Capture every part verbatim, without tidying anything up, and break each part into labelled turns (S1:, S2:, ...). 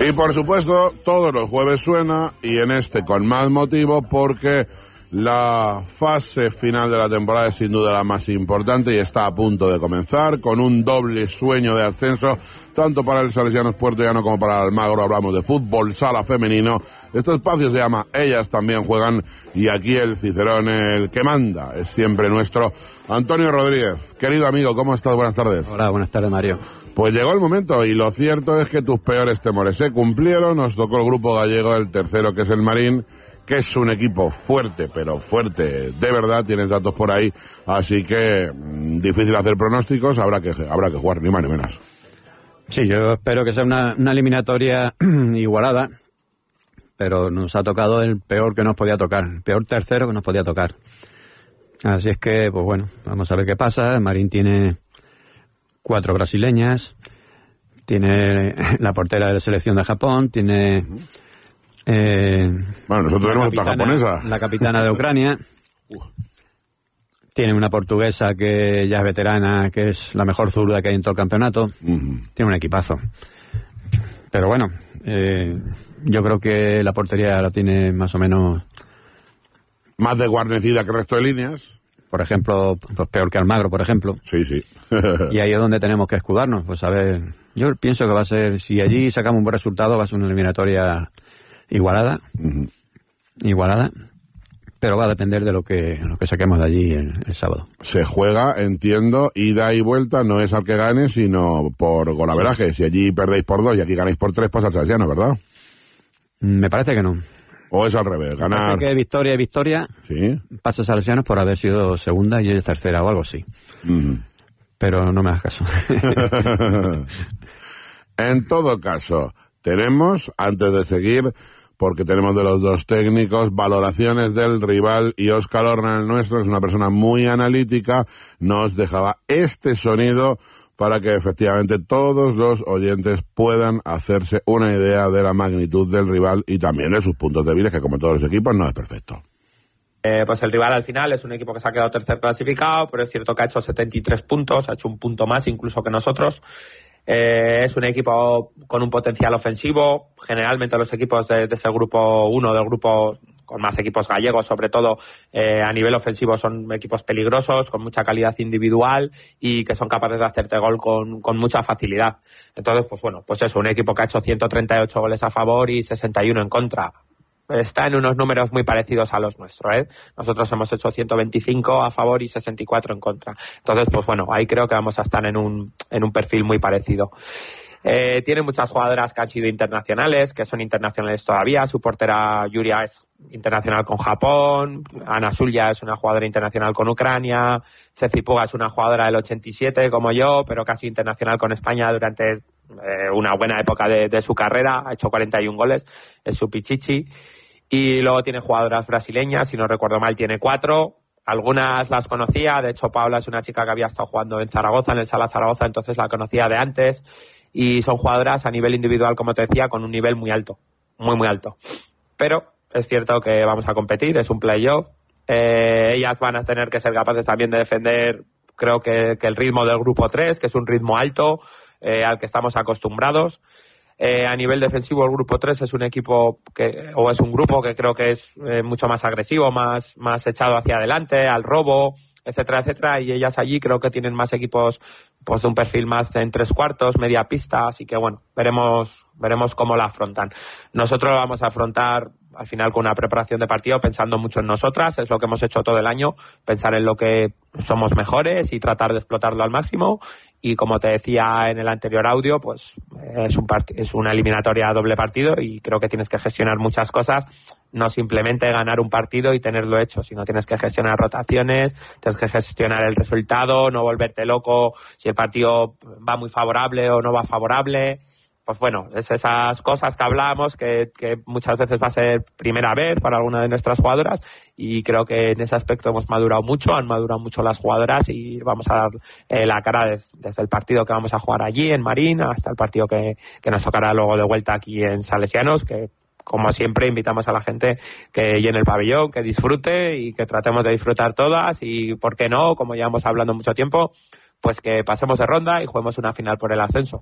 S1: Y por supuesto, todos los jueves suena, y en este con más motivo, porque la fase final de la temporada es sin duda la más importante y está a punto de comenzar con un doble sueño de ascenso, tanto para el Salesianos Puertollano como para el Almagro. Hablamos de fútbol sala femenino. Este espacio se llama Ellas También Juegan, y aquí el Cicerón, el que manda, es siempre nuestro Antonio Rodríguez. Querido amigo, ¿cómo estás? Buenas tardes.
S2: Hola, buenas tardes, Mario.
S1: Pues llegó el momento, y lo cierto es que tus peores temores se cumplieron. Nos tocó el grupo gallego, el tercero, que es el Marín, que es un equipo fuerte, pero fuerte de verdad. Tienes datos por ahí, así que mmm, difícil hacer pronósticos. Habrá que habrá que jugar, ni más ni menos.
S2: Sí, yo espero que sea una, una eliminatoria igualada, pero nos ha tocado el peor que nos podía tocar, el peor tercero que nos podía tocar. Así es que, pues bueno, vamos a ver qué pasa. El Marín tiene cuatro brasileñas, tiene la portera de la selección de Japón, tiene... Eh,
S1: bueno, nosotros tenemos otra japonesa.
S2: La capitana de Ucrania. Tiene una portuguesa que ya es veterana, que es la mejor zurda que hay en todo el campeonato. Uh-huh. Tiene un equipazo. Pero bueno, eh, yo creo que la portería la tiene más o menos...
S1: más desguarnecida que el resto de líneas.
S2: Por ejemplo, pues peor que Almagro, por ejemplo.
S1: Sí, sí.
S2: Y ahí es donde tenemos que escudarnos. Pues a ver, yo pienso que va a ser, si allí sacamos un buen resultado, va a ser una eliminatoria igualada. Uh-huh. Igualada. Pero va a depender de lo que, lo que saquemos de allí el, el sábado.
S1: Se juega, entiendo, ida y vuelta, no es al que gane, sino por golaveraje. Si allí perdéis por dos y aquí ganáis por tres, pasa al Salesiano, ¿verdad?
S2: Me parece que no.
S1: ¿O es al revés? Ganar...
S2: que victoria y victoria,
S1: ¿sí?
S2: Pasa Salesianos por haber sido segunda y ella tercera o algo así. Uh-huh. Pero no me hagas caso.
S1: En todo caso, tenemos, antes de seguir, porque tenemos de los dos técnicos, valoraciones del rival, y Óscar Horna, el nuestro, que es una persona muy analítica, nos dejaba este sonido para que efectivamente todos los oyentes puedan hacerse una idea de la magnitud del rival y también de sus puntos débiles, que como todos los equipos no es perfecto.
S3: Eh, pues el rival al final es un equipo que se ha quedado tercer clasificado, pero es cierto que ha hecho setenta y tres puntos, ha hecho un punto más incluso que nosotros. Eh, es un equipo con un potencial ofensivo. Generalmente los equipos de, de ese grupo uno, del grupo con más equipos gallegos, sobre todo eh, a nivel ofensivo, son equipos peligrosos, con mucha calidad individual y que son capaces de hacerte gol con, con mucha facilidad. Entonces, pues bueno, pues eso, un equipo que ha hecho ciento treinta y ocho goles a favor y sesenta y uno en contra. Está en unos números muy parecidos a los nuestros, ¿eh? Nosotros hemos hecho ciento veinticinco a favor y sesenta y cuatro en contra. Entonces, pues bueno, ahí creo que vamos a estar en un, en un perfil muy parecido. Eh, tiene muchas jugadoras que han sido internacionales, que son internacionales todavía. Su portera Yuria es internacional con Japón, Ana Zulia es una jugadora internacional con Ucrania, Ceci Puga es una jugadora del ochenta y siete como yo, pero casi internacional con España durante eh, una buena época de, de su carrera, ha hecho cuarenta y uno goles, es su pichichi. Y luego tiene jugadoras brasileñas, si no recuerdo mal tiene cuatro. Algunas las conocía, de hecho Paula es una chica que había estado jugando en Zaragoza, en el Sala Zaragoza, entonces la conocía de antes. Y son jugadoras a nivel individual, como te decía, con un nivel muy alto, muy muy alto. Pero es cierto que vamos a competir, es un playoff. Eh, ellas van a tener que ser capaces también de defender, creo que, que el ritmo del grupo tres, que es un ritmo alto, eh, al que estamos acostumbrados. Eh, a nivel defensivo, el grupo tres es un equipo que, o es un grupo que creo que es eh, mucho más agresivo, más, más echado hacia adelante, al robo, etcétera, etcétera, y ellas allí creo que tienen más equipos pues de un perfil más en tres cuartos, media pista, así que bueno, veremos, veremos cómo la afrontan. Nosotros lo vamos a afrontar al final con una preparación de partido pensando mucho en nosotras, es lo que hemos hecho todo el año, pensar en lo que somos mejores y tratar de explotarlo al máximo. Y como te decía en el anterior audio, pues es un part- es una eliminatoria a doble partido y creo que tienes que gestionar muchas cosas, no simplemente ganar un partido y tenerlo hecho, sino tienes que gestionar rotaciones, tienes que gestionar el resultado, no volverte loco si el partido va muy favorable o no va favorable. Pues bueno, es esas cosas que hablamos que, que muchas veces va a ser primera vez para alguna de nuestras jugadoras y creo que en ese aspecto hemos madurado mucho, han madurado mucho las jugadoras y vamos a dar eh, la cara des, desde el partido que vamos a jugar allí en Marín hasta el partido que, que nos tocará luego de vuelta aquí en Salesianos, que como siempre invitamos a la gente que llene el pabellón, que disfrute y que tratemos de disfrutar todas y, ¿por qué no?, como ya hemos hablando mucho tiempo, pues que pasemos de ronda y juguemos una final por el ascenso.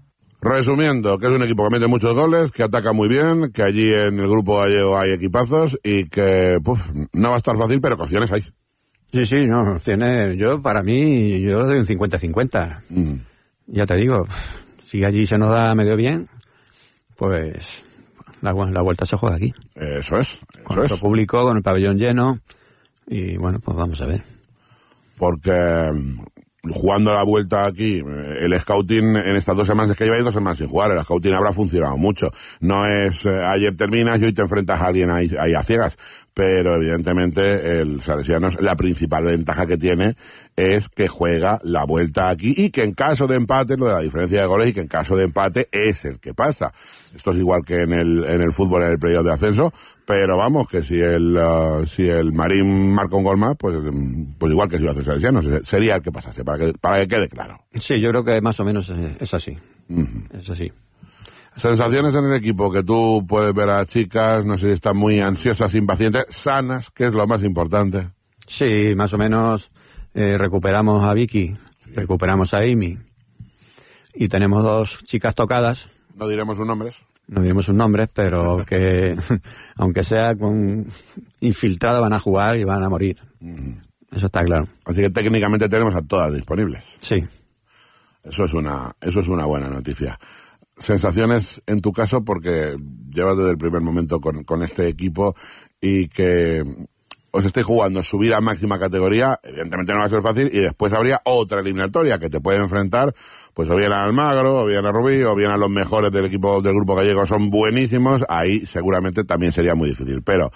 S1: Resumiendo, que es un equipo que mete muchos goles, que ataca muy bien, que allí en el grupo gallego hay equipazos y que puf, no va a estar fácil, pero que opciones hay.
S2: Sí, sí, no, opciones, yo para mí, yo doy un cincuenta cincuenta. Mm. Ya te digo, si allí se nos da medio bien, pues la, la vuelta se juega aquí.
S1: Eso es, eso
S2: con nuestro
S1: es.
S2: público, con el pabellón lleno, y bueno, pues vamos a ver.
S1: Porque jugando la vuelta aquí, el scouting en estas dos semanas, es que lleváis dos semanas sin jugar, el scouting habrá funcionado mucho. No es eh, ayer terminas y hoy te enfrentas a alguien ahí, ahí a ciegas, pero evidentemente el Salesianos, la principal ventaja que tiene es que juega la vuelta aquí y que en caso de empate, lo de la diferencia de goles, y que en caso de empate es el que pasa. Esto es igual que en el, en el fútbol, en el playoff de ascenso, pero vamos, que si el, uh, si el Marín marca un gol más, pues, pues igual que si lo hace el Salesianos, sería el que pasase, para que, para que quede claro.
S2: Sí, yo creo que más o menos es, es así. Uh-huh. Es así.
S1: Sensaciones en el equipo, que tú puedes ver a chicas, no sé si están muy ansiosas, impacientes, sanas, que es lo más importante.
S2: Sí, más o menos eh, recuperamos a Vicky, sí. recuperamos a Amy, y tenemos dos chicas tocadas.
S1: No diremos sus nombres.
S2: No diremos sus nombres, pero que aunque sea con infiltrado van a jugar y van a morir. Uh-huh. Eso está claro.
S1: Así que técnicamente tenemos a todas disponibles.
S2: Sí.
S1: Eso es una, eso es una buena noticia. Sensaciones en tu caso, porque llevas desde el primer momento con, con este equipo y que os estéis jugando subir a máxima categoría, evidentemente no va a ser fácil, y después habría otra eliminatoria que te puede enfrentar, pues o bien a Almagro, o bien a Rubí, o bien a los mejores del equipo del grupo gallego, son buenísimos, ahí seguramente también sería muy difícil, pero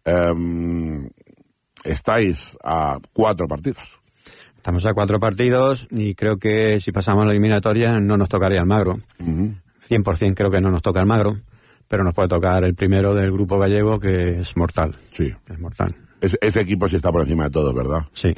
S1: um, estáis a cuatro partidos.
S2: Estamos a cuatro partidos y creo que si pasamos la eliminatoria no nos tocaría Almagro. Uh-huh. cien por ciento creo que no nos toca Almagro, pero nos puede tocar el primero del grupo gallego, que es mortal.
S1: Sí.
S2: Es mortal.
S1: Es, ese equipo sí está por encima de todos, ¿verdad?
S2: Sí.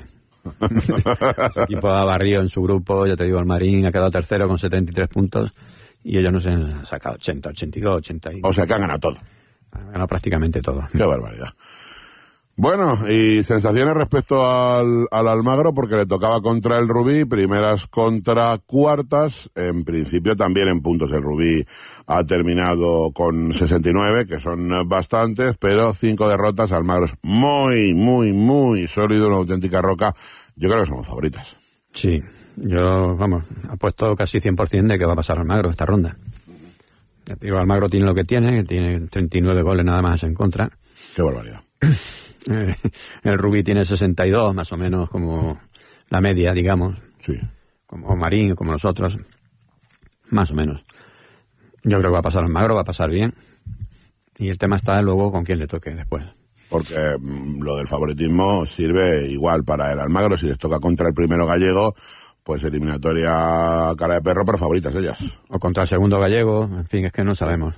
S2: Ese equipo ha barrido en su grupo, ya te digo, el Marín ha quedado tercero con setenta y tres puntos y ellos no se han sacado ochenta, ochenta y dos, ochenta.
S1: O sea que han ganado todo.
S2: Han ganado prácticamente todo.
S1: Qué barbaridad. Bueno, y sensaciones respecto al, al Almagro, porque le tocaba contra el Rubí, primeras contra cuartas, en principio también en puntos. El Rubí ha terminado con sesenta y nueve, que son bastantes, pero cinco derrotas. Almagro es muy, muy, muy sólido, una auténtica roca. Yo creo que somos favoritas.
S2: Sí, yo, vamos, apuesto casi cien por ciento de que va a pasar Almagro esta ronda. Ya te digo, Almagro tiene lo que tiene, tiene treinta y nueve goles nada más en contra.
S1: Qué barbaridad.
S2: Eh, el Rubí tiene sesenta y dos, más o menos como la media, digamos.
S1: Sí.
S2: Como Marín, como nosotros. Más o menos. Yo creo que va a pasar Almagro, va a pasar bien. Y el tema está luego con quién le toque después.
S1: Porque mmm, lo del favoritismo sirve igual para el Almagro. Si les toca contra el primero gallego, pues eliminatoria cara de perro, pero favoritas ellas.
S2: O contra el segundo gallego, en fin, es que no sabemos.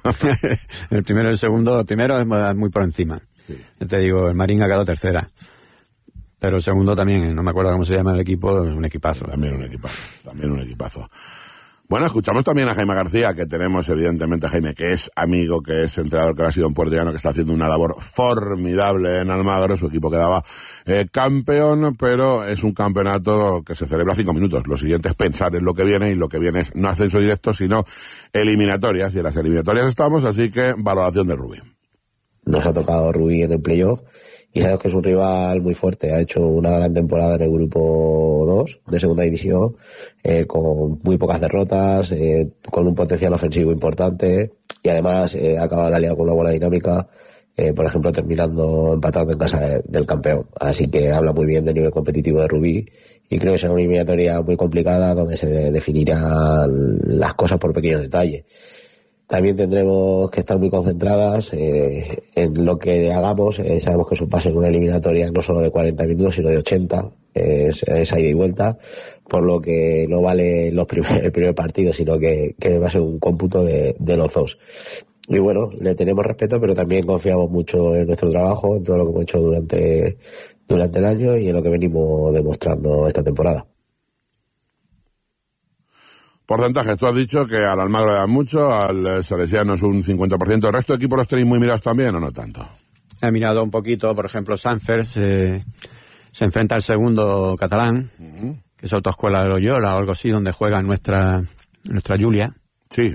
S2: El primero y el segundo, el primero es muy por encima. Sí. Yo te digo, el Marín ha quedado tercera. Pero el segundo también, no me acuerdo cómo se llama el equipo, es un equipazo.
S1: También un equipazo, también un equipazo. Bueno, escuchamos también a Jaime García, que tenemos evidentemente a Jaime, que es amigo, que es entrenador, que ha sido en Puerto Llano, que está haciendo una labor formidable en Almagro. Su equipo quedaba eh, campeón, pero es un campeonato que se celebra cinco minutos. Lo siguiente es pensar en lo que viene, y lo que viene es no ascenso directo, sino eliminatorias. Y en las eliminatorias estamos, así que valoración de Rubí.
S4: Nos ha tocado Rubí en el playoff y sabemos que es un rival muy fuerte. Ha hecho una gran temporada en el grupo dos de segunda división, eh, con muy pocas derrotas, eh, con un potencial ofensivo importante, y además eh, ha acabado la liga con una buena dinámica, eh, por ejemplo terminando empatando en casa de, del campeón. Así que habla muy bien del nivel competitivo de Rubí, y creo que será una eliminatoria muy complicada donde se definirán las cosas por pequeños detalles. También tendremos que estar muy concentradas eh, en lo que hagamos. Eh, sabemos que es un pase en una eliminatoria no solo de cuarenta minutos, sino de ochenta. Eh, es, es ida y vuelta, por lo que no vale los primer, el primer partido, sino que, que va a ser un cómputo de, de los dos. Y bueno, le tenemos respeto, pero también confiamos mucho en nuestro trabajo, en todo lo que hemos hecho durante, durante el año y en lo que venimos demostrando esta temporada.
S1: Porcentajes, tú has dicho que al Almagro le dan mucho, al Salesiano es un cincuenta por ciento. ¿El resto de equipos los tenéis muy mirados también o no tanto?
S2: He mirado un poquito, por ejemplo, Sanfers eh, se enfrenta al segundo catalán, uh-huh. que es Autoescuela de Loyola o algo así, donde juega nuestra nuestra Julia.
S1: Sí.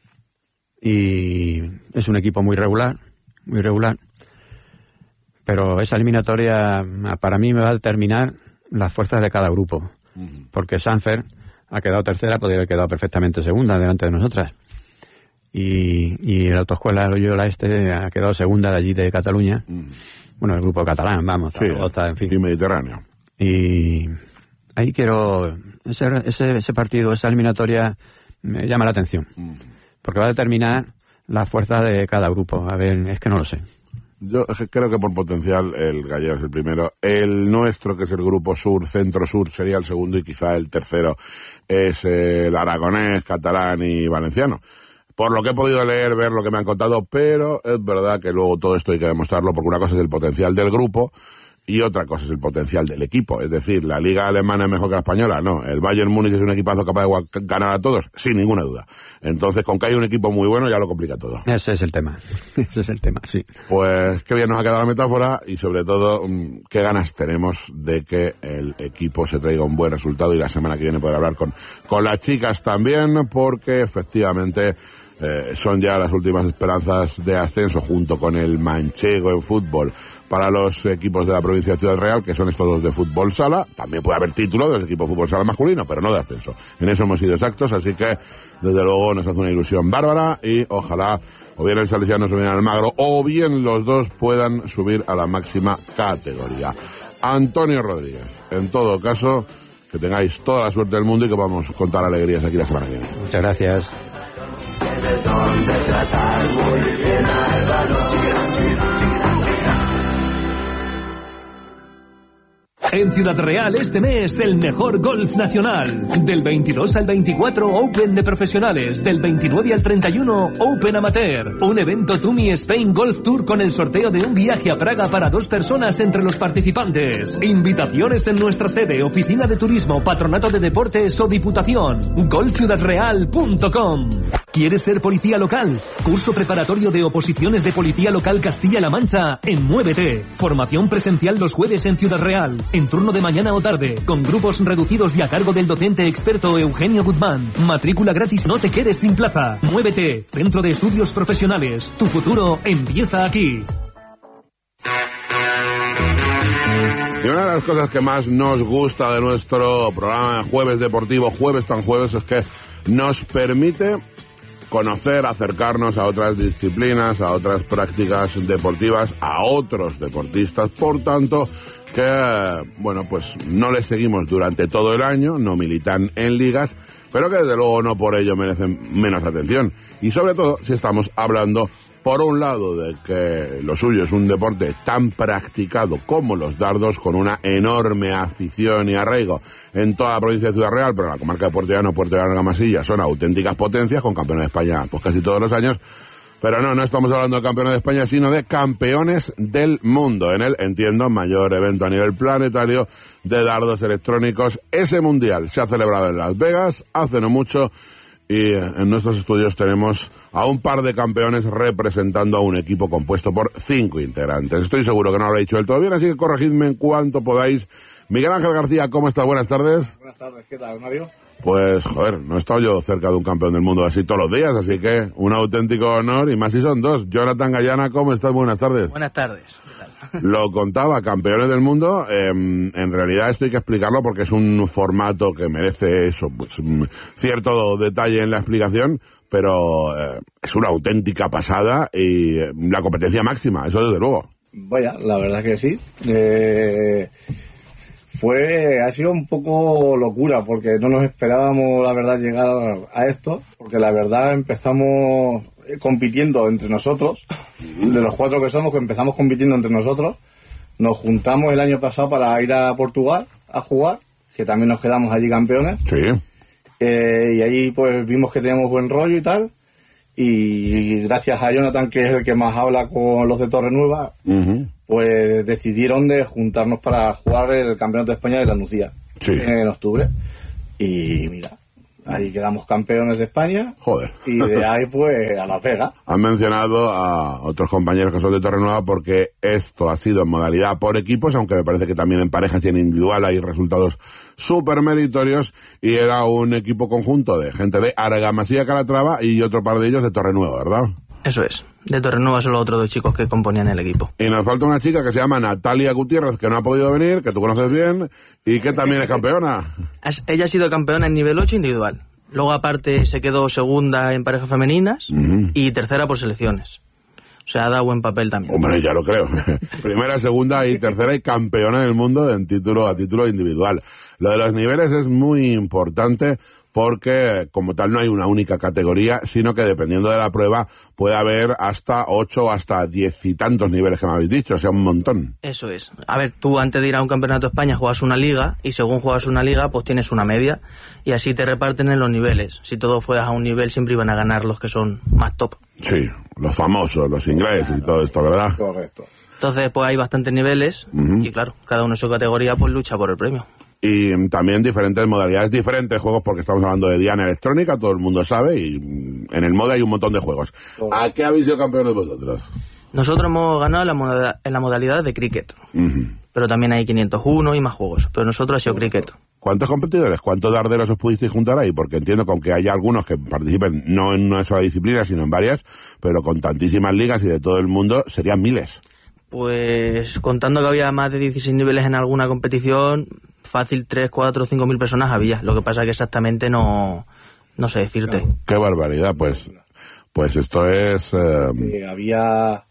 S2: Y es un equipo muy regular, muy regular. Pero esa eliminatoria para mí me va a determinar las fuerzas de cada grupo. Uh-huh. Porque Sanfer ha quedado tercera, podría haber quedado perfectamente segunda delante de nosotras. Y, y la autoescuela Loyola Este ha quedado segunda de allí de Cataluña. Uh-huh. Bueno, el grupo catalán, vamos,
S1: sí,
S2: Zaragoza, en fin.
S1: Y Mediterráneo.
S2: Y ahí quiero... Ese, ese, ese partido, esa eliminatoria me llama la atención. Uh-huh. Porque va a determinar las fuerzas de cada grupo. A ver, es que no lo sé.
S1: Yo creo que por potencial el gallego es el primero. El nuestro, que es el grupo sur, centro-sur, sería el segundo, y quizá el tercero es el aragonés, catalán y valenciano. Por lo que he podido leer, ver lo que me han contado, pero es verdad que luego todo esto hay que demostrarlo, porque una cosa es el potencial del grupo y otra cosa es el potencial del equipo. Es decir, la liga alemana es mejor que la española. No, el Bayern Múnich es un equipazo capaz de ganar a todos, sin ninguna duda. Entonces, con que hay un equipo muy bueno, ya lo complica todo.
S2: Ese es el tema, ese es el tema, sí.
S1: Pues qué bien nos ha quedado la metáfora, y sobre todo, qué ganas tenemos de que el equipo se traiga un buen resultado, y la semana que viene poder hablar con, con las chicas también, porque efectivamente eh, son ya las últimas esperanzas de ascenso, junto con el manchego en fútbol, para los equipos de la provincia de Ciudad Real, que son estos dos de fútbol sala. También puede haber título del equipo de fútbol sala masculino, pero no de ascenso. En eso hemos sido exactos, así que desde luego nos hace una ilusión bárbara, y ojalá o bien el Salesiano o bien el Almagro, o bien los dos puedan subir a la máxima categoría. Antonio Rodríguez, en todo caso, que tengáis toda la suerte del mundo y que podamos contar alegrías aquí la semana que viene.
S2: Muchas gracias.
S5: En Ciudad Real este mes el mejor golf nacional. Del veintidós al veinticuatro Open de profesionales. Del veintinueve al treinta y uno Open Amateur. Un evento Tumi Spain Golf Tour con el sorteo de un viaje a Praga para dos personas entre los participantes. Invitaciones en nuestra sede, oficina de turismo, patronato de deportes o diputación. golf ciudad real punto com. ¿Quieres ser policía local? Curso preparatorio de oposiciones de Policía Local Castilla-La Mancha en Muévete. Formación presencial los jueves en Ciudad Real, en turno de mañana o tarde, con grupos reducidos y a cargo del docente experto Eugenio Guzmán. Matrícula gratis, no te quedes sin plaza. Muévete, Centro de Estudios Profesionales. Tu futuro empieza aquí.
S1: Y una de las cosas que más nos gusta de nuestro programa Jueves Deportivo, Jueves tan Jueves, es que nos permite conocer, acercarnos a otras disciplinas, a otras prácticas deportivas, a otros deportistas. Por tanto, que, bueno, pues no les seguimos durante todo el año, no militan en ligas, pero que desde luego no por ello merecen menos atención. Y sobre todo si estamos hablando, por un lado, de que lo suyo es un deporte tan practicado como los dardos, con una enorme afición y arraigo en toda la provincia de Ciudad Real, pero en la comarca de Puerto Llano, Puerto Llano, Masilla son auténticas potencias, con campeones de España pues casi todos los años. Pero no, no estamos hablando de campeones de España, sino de campeones del mundo. En el, entiendo, mayor evento a nivel planetario de dardos electrónicos. Ese mundial se ha celebrado en Las Vegas hace no mucho, y en nuestros estudios tenemos a un par de campeones representando a un equipo compuesto por cinco integrantes. Estoy seguro que no lo he dicho del todo bien, así que corregidme en cuanto podáis. Miguel Ángel García, ¿cómo estás? Buenas tardes.
S6: Buenas tardes, ¿qué tal, Mario?
S1: Pues, joder, no he estado yo cerca de un campeón del mundo así todos los días, así que un auténtico honor, y más si son dos. Jonathan Gallana, ¿cómo estás? Buenas tardes.
S7: Buenas tardes, ¿qué tal?
S1: Lo contaba, campeones del mundo, eh, en realidad esto hay que explicarlo porque es un formato que merece eso, pues, cierto detalle en la explicación, pero eh, es una auténtica pasada y eh, la competencia máxima, eso desde luego.
S6: Vaya, la verdad que sí. Eh... Fue, ha sido un poco locura, porque no nos esperábamos, la verdad, llegar a esto, porque la verdad empezamos compitiendo entre nosotros, de los cuatro que somos, que empezamos compitiendo entre nosotros, nos juntamos el año pasado para ir a Portugal a jugar, que también nos quedamos allí campeones,
S1: sí.
S6: eh, y ahí pues vimos que teníamos buen rollo y tal, y gracias a Jonathan, que es el que más habla con los de Torre Nueva, uh-huh. pues decidieron de juntarnos para jugar el Campeonato de España de la Nucía, sí. en octubre. Y mira, Ahí quedamos campeones de España.
S1: Joder.
S6: Y de ahí, pues, a Las Vegas.
S1: Han mencionado a otros compañeros que son de Torrenueva porque esto ha sido en modalidad por equipos, aunque me parece que también en parejas y en individual hay resultados súper meritorios, y era un equipo conjunto de gente de Argamasilla, Calatrava y otro par de ellos de Torrenueva, ¿verdad?
S7: Eso es. De Torrenueva son los otros dos chicos que componían el equipo.
S1: Y nos falta una chica que se llama Natalia Gutiérrez, que no ha podido venir, que tú conoces bien, y que también es campeona.
S7: Es- Ella ha sido campeona en nivel ocho individual. Luego, aparte, se quedó segunda en parejas femeninas
S1: Ujú.
S7: y tercera por selecciones. O sea, ha dado buen papel también.
S1: Hombre, ya lo creo. Primera, segunda y tercera y campeona del mundo en título a título individual. Lo de los niveles es muy importante porque como tal no hay una única categoría, sino que dependiendo de la prueba puede haber hasta ocho o hasta diez y tantos niveles que me habéis dicho, o sea, un montón.
S7: Eso es. A ver, tú antes de ir a un campeonato de España juegas una liga y según juegas una liga pues tienes una media y así te reparten en los niveles. Si todos fueras a un nivel siempre iban a ganar los que son más top.
S1: Sí, los famosos, los ingleses y todo esto, ¿verdad?
S6: Correcto.
S7: Entonces pues hay bastantes niveles
S1: Ujú.
S7: y claro, cada uno en su categoría pues lucha por el premio.
S1: Y mm, también diferentes modalidades, diferentes juegos, porque estamos hablando de Diana Electrónica, todo el mundo sabe, y mm, en el moda hay un montón de juegos. ¿A qué habéis sido campeones vosotros?
S7: Nosotros hemos ganado en la, moda- en la modalidad de cricket,
S1: Ujú.
S7: pero también hay quinientos uno y más juegos, pero nosotros ha sido cricket.
S1: ¿Cuántos competidores, cuántos darderos os pudisteis juntar ahí? Porque entiendo que aunque haya algunos que participen no en una sola disciplina, sino en varias, pero con tantísimas ligas y de todo el mundo, serían miles.
S7: Pues contando que había más de dieciséis niveles en alguna competición, fácil tres, cuatro, cinco mil personas había. Lo que pasa que exactamente no, no sé decirte.
S1: ¡Qué barbaridad! Pues, pues esto es... eh,
S6: Eh, había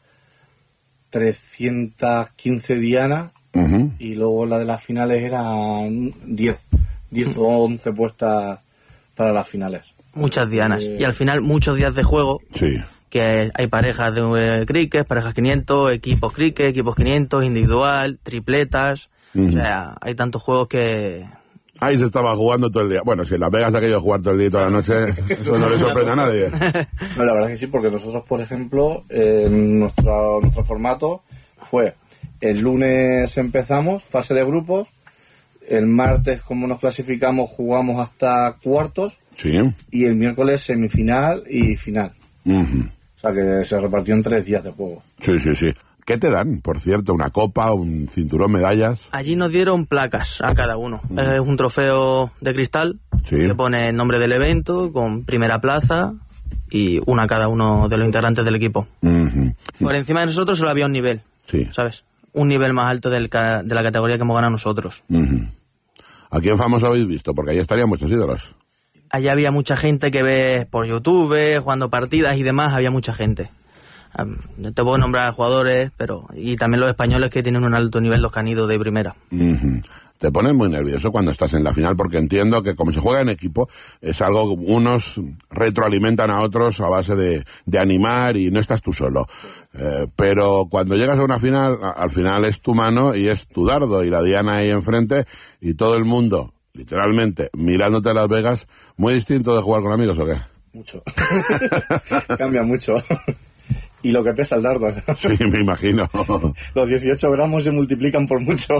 S6: trescientas quince dianas
S1: ujú.
S6: y luego la de las finales eran diez, diez o once puestas para las finales.
S7: Muchas dianas.
S6: Eh,
S7: Y al final muchos días de juego,
S1: Sí.
S7: que hay parejas de eh, cricket, parejas quinientos, equipos cricket, equipos quinientos, individual, tripletas.
S1: Ujú.
S7: O sea, hay tantos juegos que...
S1: Ahí se estaba jugando todo el día. Bueno, si en Las Vegas aquello de jugar todo el día y toda la noche, eso no le sorprende a nadie.
S6: No, la verdad es que sí, porque nosotros, por ejemplo, eh, nuestro, nuestro formato fue el lunes empezamos, fase de grupos, el martes, como nos clasificamos, jugamos hasta cuartos,
S1: Sí.
S6: y el miércoles semifinal y final.
S1: Ujú.
S6: O sea que se repartió en tres días de juego.
S1: Sí, sí, sí. ¿Qué te dan, por cierto? ¿Una copa, un cinturón, medallas?
S7: Allí nos dieron placas a cada uno. Es un trofeo de cristal
S1: Sí.
S7: que pone el nombre del evento con primera plaza y una a cada uno de los integrantes del equipo.
S1: Ujú.
S7: Por encima de nosotros solo había un nivel,
S1: Sí.
S7: ¿sabes? Un nivel más alto del ca- de la categoría que hemos ganado nosotros.
S1: Ujú. ¿A quién famoso habéis visto? Porque ahí estarían vuestros ídolos.
S7: Allá había mucha gente que ves por YouTube, jugando partidas y demás, había mucha gente. Am, Te puedo nombrar jugadores, pero y también los españoles que tienen un alto nivel, los que han ido de primera.
S1: Ujú. Te pones muy nervioso cuando estás en la final, porque entiendo que como se juega en equipo, es algo, unos retroalimentan a otros a base de, de animar y no estás tú solo. Eh, pero cuando llegas a una final, a- al final es tu mano y es tu dardo y la diana ahí enfrente y todo el mundo, literalmente, mirándote a Las Vegas, muy distinto de jugar con amigos, ¿o qué?
S6: Mucho. Cambia mucho. Y lo que pesa el dardo.
S1: Sí, me imagino.
S6: Los dieciocho gramos se multiplican por mucho.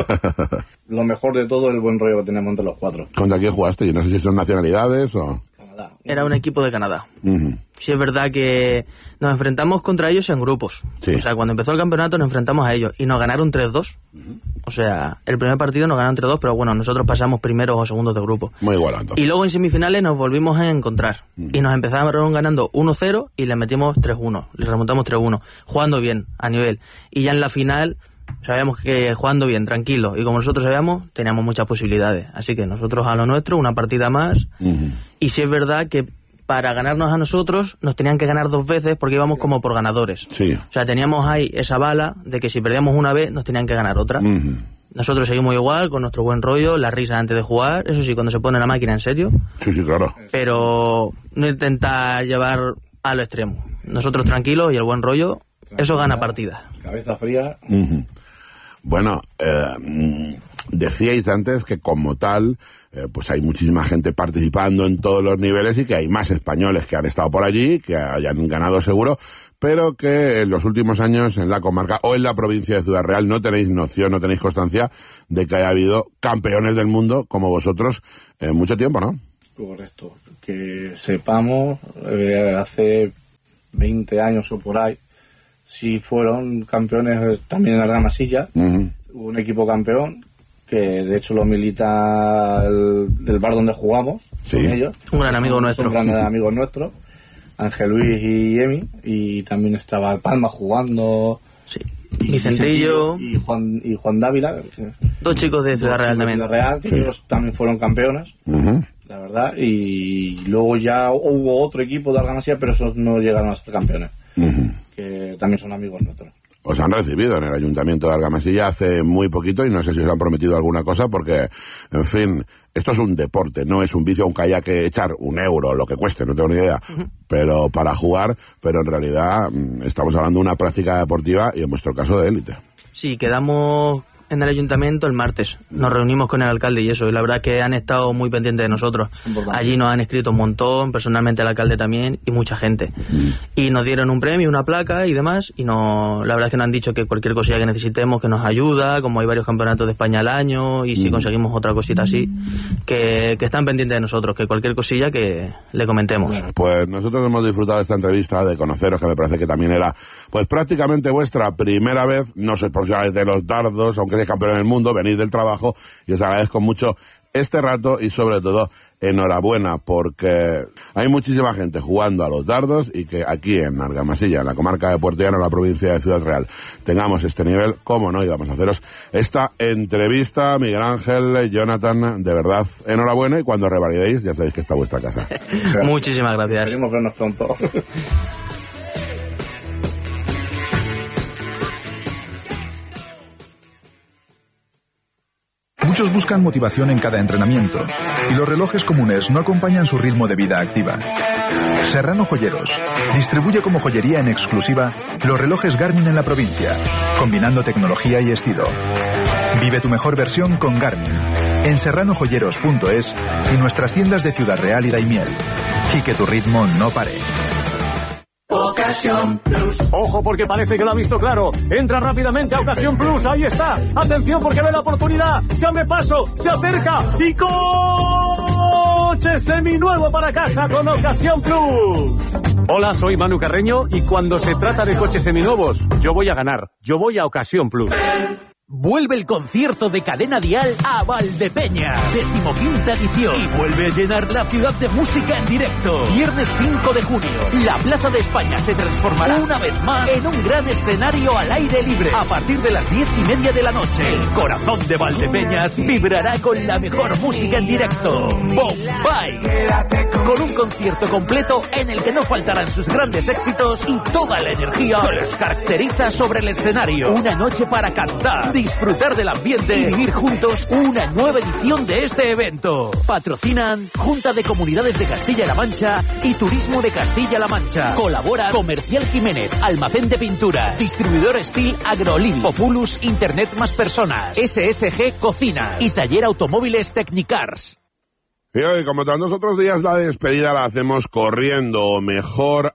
S6: Lo mejor de todo es el buen rollo que tenemos entre los cuatro.
S1: ¿Contra quién jugaste? Yo no sé si son nacionalidades o...
S6: Canadá.
S7: Era un equipo de Canadá.
S1: Ujú.
S7: Sí es verdad que nos enfrentamos contra ellos en grupos.
S1: Sí.
S7: O sea, cuando empezó el campeonato nos enfrentamos a ellos y nos ganaron tres dos. O sea, el primer partido nos ganaron tres dos, pero bueno, nosotros pasamos primeros o segundos de grupo.
S1: Muy igualado, entonces.
S7: Y luego en semifinales nos volvimos a encontrar. Y nos empezaron ganando uno cero y les metimos tres uno. Les remontamos tres uno. Jugando bien, a nivel. Y ya en la final sabíamos que jugando bien, tranquilo. Y como nosotros sabíamos, teníamos muchas posibilidades. Así que nosotros a lo nuestro, una partida más.
S1: Ujú.
S7: Y sí es verdad que para ganarnos a nosotros nos tenían que ganar dos veces porque íbamos como por ganadores.
S1: Sí.
S7: O sea, teníamos ahí esa bala de que si perdíamos una vez nos tenían que ganar otra.
S1: Ujú.
S7: Nosotros seguimos igual, con nuestro buen rollo, la risa antes de jugar, eso sí, cuando se pone la máquina en serio,
S1: Sí, sí, claro.
S7: pero no intentar llevar a lo extremo. Nosotros tranquilos y el buen rollo, eso gana partidas.
S6: Cabeza fría.
S1: Ujú. Bueno, eh, mm, decíais antes que como tal, eh, pues hay muchísima gente participando en todos los niveles y que hay más españoles que han estado por allí, que hayan ganado seguro, pero que en los últimos años en la comarca o en la provincia de Ciudad Real no tenéis noción, no tenéis constancia de que haya habido campeones del mundo como vosotros en mucho tiempo, ¿no?
S6: Correcto. Que sepamos, eh, hace veinte años o por ahí, sí fueron campeones también en Argamasilla. Uh-huh. Hubo un equipo campeón, que de hecho lo milita el, el bar donde jugamos, sí. Con ellos.
S7: Un gran amigo
S6: son,
S7: nuestro.
S6: Un gran amigo nuestro, Ángel Luis y Emi, y también estaba Palma jugando.
S7: Sí. Vicentillo
S6: y Juan y Juan Dávila,
S7: dos chicos de Ciudad Real también.
S6: De Ciudad Real, que sí. Ellos también fueron campeones, uh-huh. La verdad, y luego ya hubo otro equipo de Argamasilla, pero esos no llegaron a ser campeones, uh-huh. Que también son amigos nuestros.
S1: Os han recibido en el Ayuntamiento de Argamasilla hace muy poquito y no sé si os han prometido alguna cosa porque, en fin, esto es un deporte, no es un vicio, aunque haya que echar un euro, lo que cueste, no tengo ni idea, uh-huh. Pero para jugar, pero en realidad estamos hablando de una práctica deportiva y en vuestro caso de élite.
S7: Sí, quedamos en el ayuntamiento el martes, nos reunimos con el alcalde y eso, y la verdad es que han estado muy pendientes de nosotros. Allí nos han escrito un montón, personalmente el alcalde también, y mucha gente. Mm. Y nos dieron un premio, una placa y demás, y no, la verdad es que nos han dicho que cualquier cosilla que necesitemos, que nos ayuda, como hay varios campeonatos de España al año, y si mm. conseguimos otra cosita así, que, que están pendientes de nosotros, que cualquier cosilla que le comentemos.
S1: Pues nosotros hemos disfrutado de esta entrevista, de conoceros, que me parece que también era, pues prácticamente vuestra primera vez, no sois profesionales de los dardos, aunque campeón del mundo, venís del trabajo y os agradezco mucho este rato y sobre todo enhorabuena porque hay muchísima gente jugando a los dardos y que aquí en Argamasilla, en la comarca de Puerto Llano, en la provincia de Ciudad Real, tengamos este nivel, cómo no, y vamos a haceros esta entrevista. Miguel Ángel, Jonathan, de verdad, enhorabuena y cuando revalidéis ya sabéis que está vuestra casa.
S7: Muchísimas gracias.
S6: Esperemos vernos pronto.
S8: Muchos buscan motivación en cada entrenamiento y los relojes comunes no acompañan su ritmo de vida activa. Serrano Joyeros distribuye como joyería en exclusiva los relojes Garmin en la provincia, combinando tecnología y estilo. Vive tu mejor versión con Garmin en serrano joyeros punto es y nuestras tiendas de Ciudad Real y Daimiel. Y que tu ritmo no pare.
S9: Ocasión Plus. Ojo porque parece que lo ha visto claro. Entra rápidamente a Ocasión Plus. Ahí está. Atención porque ve la oportunidad. Se abre paso. Se acerca. Y coche seminuevo para casa con Ocasión Plus. Hola, soy Manu Carreño y cuando se trata de coches seminuevos, yo voy a ganar. Yo voy a Ocasión Plus.
S10: Vuelve el concierto de Cadena Dial a Valdepeñas, decimoquinta edición, y vuelve a llenar la ciudad de música en directo. Viernes cinco de junio, la Plaza de España se transformará una vez más en un gran escenario al aire libre. A partir de las diez y media de la noche, el corazón de Valdepeñas vibrará con la mejor música en directo. Bombay, con un concierto completo en el que no faltarán sus grandes éxitos y toda la energía que les caracteriza sobre el escenario. Una noche para cantar, disfrutar del ambiente y vivir juntos una nueva edición de este evento. Patrocinan Junta de Comunidades de Castilla-La Mancha y Turismo de Castilla-La Mancha. Colabora Comercial Jiménez, Almacén de Pintura, Distribuidor Steel Agrolin, Populus Internet Más Personas, S S G Cocinas y Taller Automóviles Technicars.
S1: Y hoy, como tantos otros días, la despedida la hacemos corriendo, o mejor,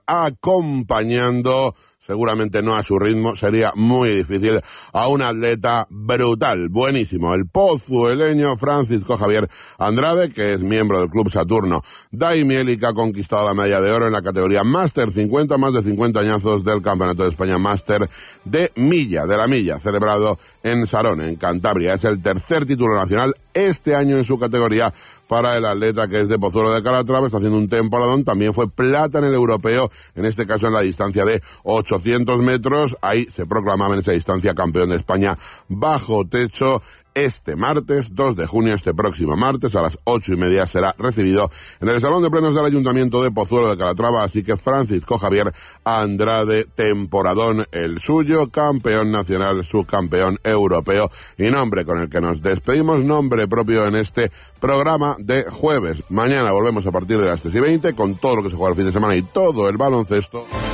S1: acompañando, seguramente no a su ritmo, sería muy difícil, a un atleta brutal, buenísimo, el pozueleño Francisco Javier Andrade, que es miembro del Club Saturno Daimiel y que ha conquistado la medalla de oro en la categoría Máster cincuenta, más de cincuenta añazos del Campeonato de España Máster de Milla, de la Milla, celebrado en Sarón, en Cantabria. Es el tercer título nacional este año en su categoría para el atleta que es de Pozuelo de Calatrava, está haciendo un temporadón, también fue plata en el europeo, en este caso en la distancia de ochocientos metros, ahí se proclamaba en esa distancia campeón de España bajo techo. Este martes, dos de junio, este próximo martes, a las ocho y media, será recibido en el Salón de Plenos del Ayuntamiento de Pozuelo de Calatrava, así que Francisco Javier Andrade, temporadón el suyo, campeón nacional, subcampeón europeo, y nombre con el que nos despedimos, nombre propio en este programa de jueves. Mañana volvemos a partir de las tres y veinte, con todo lo que se juega el fin de semana y todo el baloncesto.